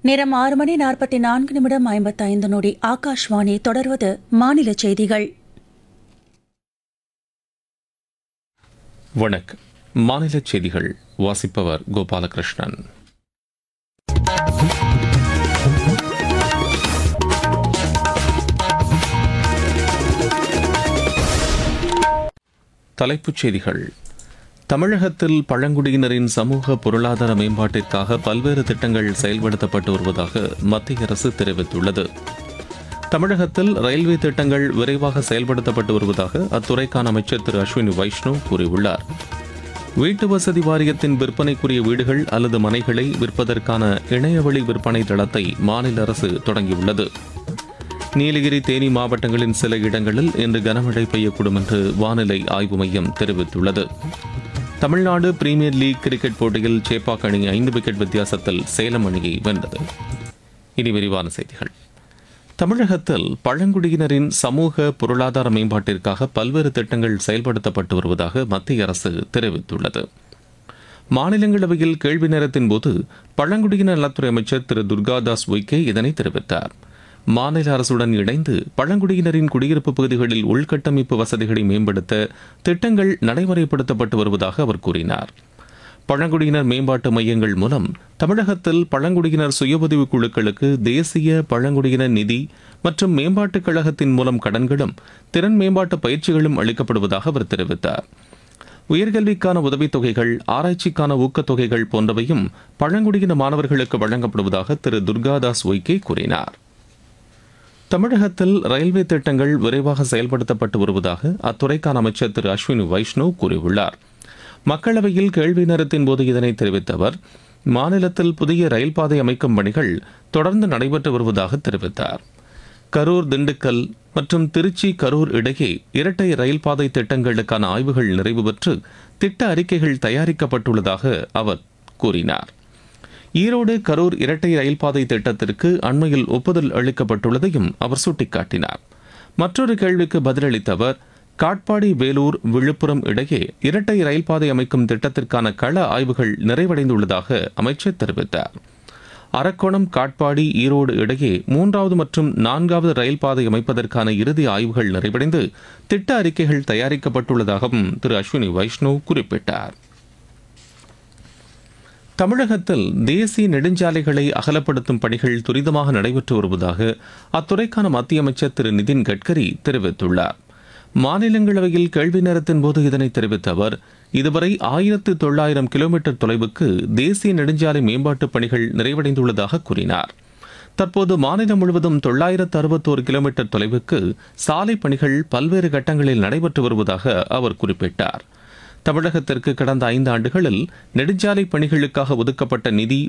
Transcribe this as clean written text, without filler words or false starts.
நேரம் 6:44:55 ஆகாஷ்வாணி. தொடர்வது மாநில செய்திகள். வணக்கம். மாநில செய்திகள் வாசிப்பவர் கோபாலகிருஷ்ணன். தலைப்புச் செய்திகள். தமிழகத்தில் பழங்குடியினரின் சமூக பொருளாதார மேம்பாட்டிற்காக பல்வேறு திட்டங்கள் செயல்படுத்தப்பட்டு வருவதாக மத்திய அரசு தெரிவித்துள்ளது. தமிழகத்தில் ரயில்வே திட்டங்கள் விரைவாக செயல்படுத்தப்பட்டு வருவதாக அத்துறைக்கான அமைச்சர் திரு அஸ்வினி வைஷ்ணவ் கூறியுள்ளார். வீட்டு வசதி வாரியத்தின் விற்பனைக்குரிய வீடுகள் அல்லது மனைகளை விற்பதற்கான இணையவழி விற்பனை தளத்தை மாநில அரசு தொடங்கியுள்ளது. நீலகிரி, தேனி மாவட்டங்களின் சில இடங்களில் இன்று கனமழை பெய்யக்கூடும் என்று வானிலை ஆய்வு மையம் தெரிவித்துள்ளது. தமிழ்நாடு பிரீமியர் லீக் கிரிக்கெட் போட்டியில் சேப்பாக் அணி 5 விக்கெட் வித்தியாசத்தில் சேலம் அணியை வென்றது. இனி விரிவான செய்திகள். தமிழகத்தில் பழங்குடியினரின் சமூக பொருளாதார மேம்பாட்டிற்காக பல்வேறு திட்டங்கள் செயல்படுத்தப்பட்டு வருவதாக மத்திய அரசு தெரிவித்துள்ளது. மாநிலங்களவையில் கேள்வி நேரத்தின் போது பழங்குடியினர் நலத்துறை அமைச்சர் திரு துர்காதாஸ் உய்கே இதனை தெரிவித்தார். மாநில அரசுடன் இணைந்து பழங்குடியினரின் குடியிருப்பு பகுதிகளில் உள்கட்டமைப்பு வசதிகளை மேம்படுத்த திட்டங்கள் நடைமுறைப்படுத்தப்பட்டு வருவதாக அவர் கூறினார். பழங்குடியினர் மேம்பாட்டு மையங்கள் மூலம் தமிழகத்தில் பழங்குடியினர் சுய உதவிக் குழுக்களுக்கு தேசிய பழங்குடியினர் நிதி மற்றும் மேம்பாட்டுக் கழகத்தின் மூலம் கடன்களும் திறன் மேம்பாட்டு பயிற்சிகளும் அளிக்கப்படுவதாக அவர் தெரிவித்தார். உயர்கல்விக்கான உதவித்தொகைகள், ஆராய்ச்சிக்கான ஊக்கத்தொகைகள் போன்றவையும் பழங்குடியின மாணவர்களுக்கு வழங்கப்படுவதாக திரு துர்காதாஸ் உய்கே கூறினார். தமிழகத்தில் ரயில்வே திட்டங்கள் விரைவாக செயல்படுத்தப்பட்டு வருவதாக அத்துறைக்கான அமைச்சர் திரு அஸ்வினி வைஷ்ணவ் கூறியுள்ளார். மக்களவையில் கேள்வி நேரத்தின் போது இதனை தெரிவித்த அவர், மாநிலத்தில் புதிய ரயில் பாதை அமைக்கும் பணிகள் தொடர்ந்து நடைபெற்று வருவதாக தெரிவித்தார். கரூர், திண்டுக்கல் மற்றும் திருச்சி, கரூர் இடையே இரட்டை ரயில் பாதை திட்டங்களுக்கான ஆய்வுகள் நிறைவு பெற்று திட்ட அறிக்கைகள் தயாரிக்கப்பட்டுள்ளதாக அவர் கூறினார். ஈரோடு, கரூர் இரட்டை ரயில் பாதை திட்டத்திற்கு அண்மையில் ஒப்புதல் அளிக்கப்பட்டுள்ளதையும் அவர் சுட்டிக்காட்டினார். மற்றொரு கேள்விக்கு பதிலளித்த அவர், காட்பாடி, வேலூர், விழுப்புரம் இடையே இரட்டை ரயில் பாதை அமைக்கும் திட்டத்திற்கான கள ஆய்வுகள் நிறைவடைந்துள்ளதாக அமைச்சர் தெரிவித்தார். அரக்கோணம், காட்பாடி, ஈரோடு இடையே 3வது மற்றும் 4வது ரயில் பாதை அமைப்பதற்கான இறுதி ஆய்வுகள் நிறைவடைந்து திட்ட அறிக்கைகள் தயாரிக்கப்பட்டுள்ளதாகவும் திரு அஸ்வினி வைஷ்ணவ் குறிப்பிட்டார். தமிழகத்தில் தேசிய நெடுஞ்சாலைகளை அகலப்படுத்தும் பணிகள் துரிதமாக நடைபெற்று வருவதாக அத்துறைக்கான மத்திய அமைச்சர் திரு நிதின் கட்கரி தெரிவித்துள்ளார். மாநிலங்களவையில் கேள்வி நேரத்தின் போது இதனை தெரிவித்த அவர், இதுவரை 1900 கிலோமீட்டர் தொலைவுக்கு தேசிய நெடுஞ்சாலை மேம்பாட்டுப் பணிகள் நிறைவடைந்துள்ளதாக கூறினார். தற்போது மாநிலம் முழுவதும் 961 கிலோமீட்டர் தொலைவுக்கு சாலை பணிகள் பல்வேறு கட்டங்களில் நடைபெற்று வருவதாக அவர் குறிப்பிட்டார். தமிழகத்திற்கு கடந்த 5 ஆண்டுகளில் நெடுஞ்சாலை பணிகளுக்காக ஒதுக்கப்பட்ட நிதி